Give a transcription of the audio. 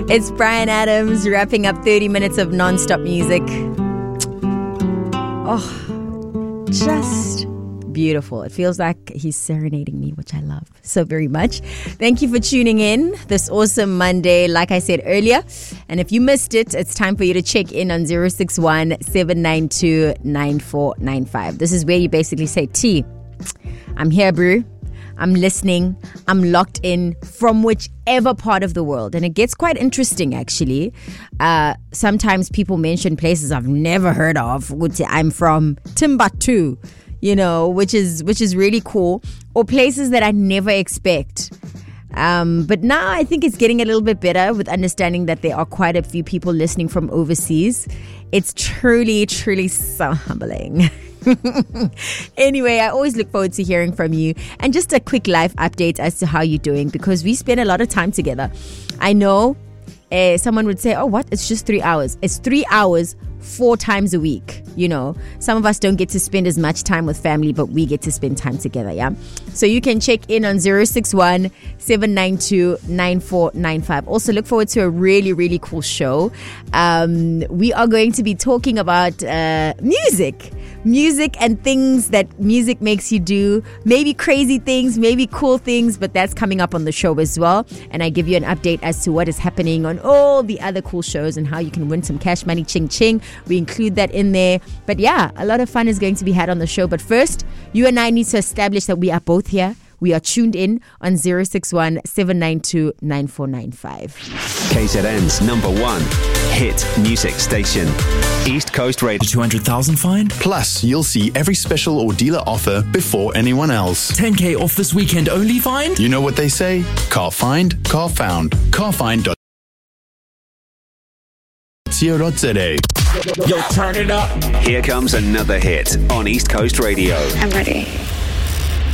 It's Bryan Adams wrapping up 30 minutes of non-stop music. Oh, just beautiful. It feels like he's serenading me, which I love so very much. Thank you for tuning in this awesome Monday, like I said earlier. And if you missed it, it's time for you to check in on 061-792-9495. This is where you basically say, T, I'm here, bro. I'm listening. I'm locked in from whichever part of the world. And it gets quite interesting, actually. Sometimes people mention places I've never heard of. I'm from Timbuktu, which is really cool. Or places that I never expect. But now I think it's getting a little bit better with understanding that there are quite a few people listening from overseas. It's truly, truly so humbling. Anyway, I always look forward to hearing from you, and just a quick life update as to how you're doing, because we spend a lot of time together. I know someone would say, oh, what? It's just 3 hours. It's 3 hours 4 times a week. Some of us don't get to spend as much time with family, but we get to spend time together. Yeah. So you can check in on 061-792-9495. Also look forward to a really, really cool show. We are going to be talking about music and things that music makes you do. Maybe crazy things, maybe cool things, but that's coming up on the show as well. And I give you an update as to what is happening on all the other cool shows and how you can win some cash money, ching ching. We include that in there. But yeah, a lot of fun is going to be had on the show. But first, you and I need to establish that we are both here. We are tuned in on 061-792-9495. KZN's #1 hit music station. East Coast Radio. 200,000 find? Plus, you'll see every special or dealer offer before anyone else. 10K off this weekend only find? You know what they say? Car find, car found. Carfind.co.za. Yo, turn it up. Here comes another hit on East Coast Radio. I'm ready.